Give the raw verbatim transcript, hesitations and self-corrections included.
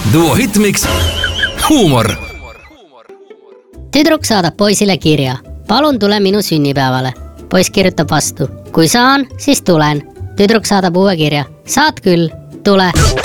Duo Hitmix. Huumor. Tüdruk saadab poisile kirja. Palun tule minu sünnipäevale. Poiss kirjutab vastu. Kui saan, siis tulen. Tüdruk saadab uue kirja. Saad küll, tule.